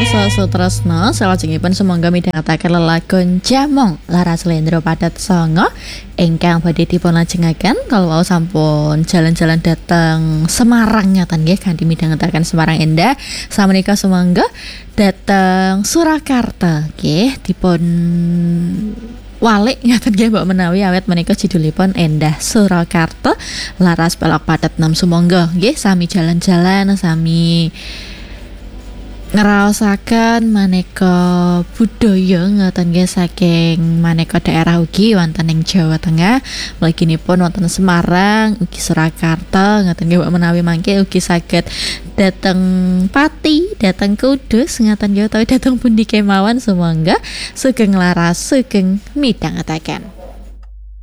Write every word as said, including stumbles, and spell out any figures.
Pirsa Sutresna salajengipun sumangga midhangetaken lelagon Jamong Laras Slendro Padat Sanga ingkang badhe dipunlajengaken kalau sampun jalan-jalan dhateng Semarang ngaten nggih kanthi midhangetaken Semarang endah samenika sumangga dhateng Surakarta nggih dipun walik ngaten nggih mbok menawi awet menika judulipun Endah Surakarta Laras Pelok Padat enam sumangga nggih sami jalan-jalan sami ngraosaken maneka budaya ngoten nggih saking maneka daerah ugi wonten ing Jawa Tengah mliginipun wonten Semarang ugi Surakarta ngoten nggih menawi mangke ugi saged dhateng Pati dhateng Kudus ngoten nggih utawi dhateng pundi kemawon sumangga sugeng laras sugeng midhangetaken.